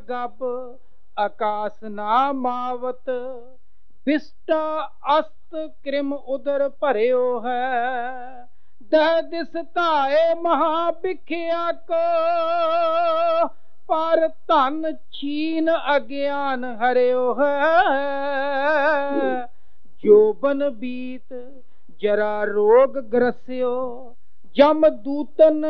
गप आकाश ना मावत, विष्टा अस्त कृम उदर भरियो है। दह दिस धाए महाभिख्या को, पर धन छीन अज्ञान हरियो है। जोबन बीत जरा रोग ग्रस्यो, जम दूतन